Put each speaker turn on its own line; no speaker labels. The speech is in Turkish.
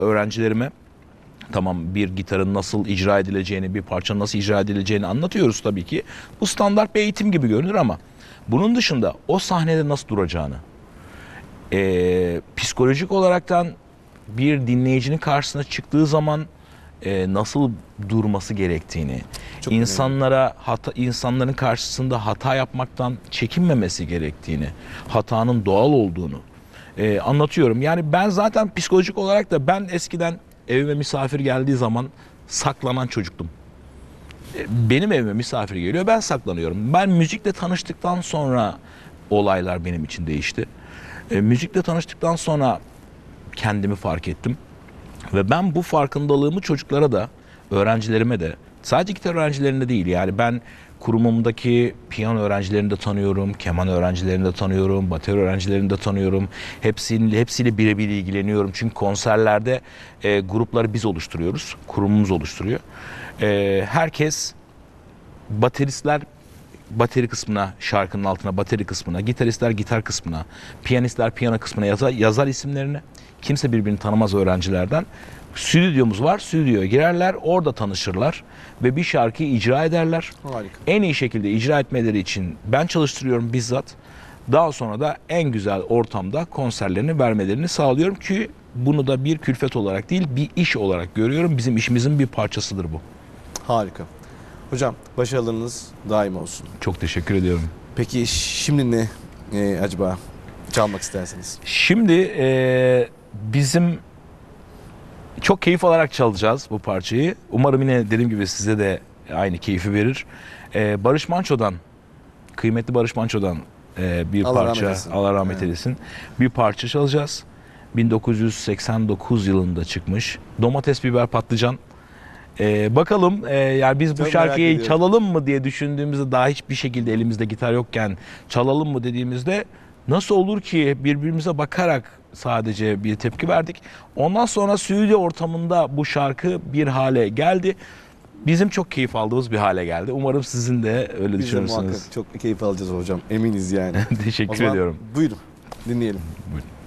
öğrencilerime tamam bir gitarın nasıl icra edileceğini, bir parçanın nasıl icra edileceğini anlatıyoruz tabii ki. Bu standart bir eğitim gibi görünür ama bunun dışında o sahnede nasıl duracağını, psikolojik olaraktan bir dinleyicinin karşısına çıktığı zaman nasıl durması gerektiğini,
Çok
insanların karşısında hata yapmaktan çekinmemesi gerektiğini, hatanın doğal olduğunu anlatıyorum. Yani ben zaten psikolojik olarak da ben eskiden evime misafir geldiği zaman saklanan çocuktum. Benim evime misafir geliyor, ben saklanıyorum. Ben müzikle tanıştıktan sonra olaylar benim için değişti. Müzikle tanıştıktan sonra kendimi fark ettim. Ve ben bu farkındalığımı çocuklara da, öğrencilerime de, sadece gitar öğrencilerinde değil, yani ben kurumumdaki piyano öğrencilerini de tanıyorum, keman öğrencilerini de tanıyorum, bateri öğrencilerini de tanıyorum. Hepsiyle birebir ilgileniyorum. Çünkü konserlerde grupları biz oluşturuyoruz, kurumumuz oluşturuyor. Herkes, bateristler bateri kısmına, şarkının altına bateri kısmına, gitaristler gitar kısmına, piyanistler piyano kısmına yazar isimlerini. Kimse birbirini tanımaz öğrencilerden. Stüdyomuz var, stüdyoya girerler, orada tanışırlar ve bir şarkıyı icra ederler.
Harika.
En iyi şekilde icra etmeleri için ben çalıştırıyorum bizzat. Daha sonra da en güzel ortamda konserlerini vermelerini sağlıyorum ki bunu da bir külfet olarak değil, bir iş olarak görüyorum. Bizim işimizin bir parçasıdır bu.
Harika. Hocam başarılarınız daim olsun.
Çok teşekkür ediyorum.
Peki şimdi ne acaba çalmak isterseniz?
Şimdi bizim çok keyif alarak çalacağız bu parçayı. Umarım yine dediğim gibi size de aynı keyfi verir. Barış Manço'dan, kıymetli Barış Manço'dan bir
Allah
parça,
rahmet eylesin.
Allah rahmet eylesin. Bir parça çalacağız. 1989 yılında çıkmış. Domates, biber, patlıcan. Bakalım yani biz bu
Çok merak
şarkıyı
ediyorum.
çalalım mı diye düşündüğümüzde, daha hiçbir şekilde elimizde gitar yokken çalalım mı dediğimizde nasıl olur ki birbirimize bakarak sadece bir tepki verdik. Ondan sonra stüdyo ortamında bu şarkı bir hale geldi. Bizim çok keyif aldığımız bir hale geldi. Umarım sizin de öyle
Biz de
düşünürsünüz.
muhakkak çok keyif alacağız hocam. Eminiz yani. O
Teşekkür
zaman
ediyorum.
buyurun dinleyelim.
Buyurun.